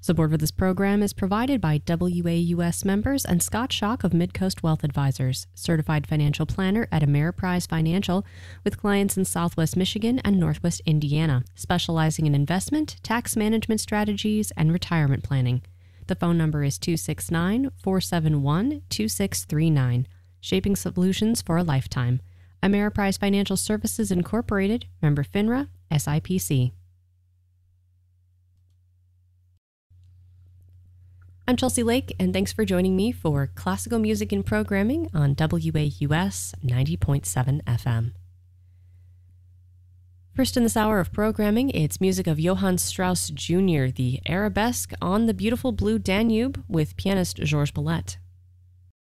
Support for this program is provided by WAUS members and Scott Schock of Midcoast Wealth Advisors, certified financial planner at Ameriprise Financial, with clients in Southwest Michigan and Northwest Indiana, specializing in investment, tax management strategies, and retirement planning. The phone number is 269-471-2639. Shaping solutions for a lifetime. Ameriprise Financial Services Incorporated, member FINRA, SIPC. I'm Chelsea Lake, and thanks for joining me for Classical Music and Programming on WAUS 90.7 FM. First in this hour of programming, it's music of Johann Strauss Jr., the Arabesque on the Beautiful Blue Danube with pianist Georges Boulette.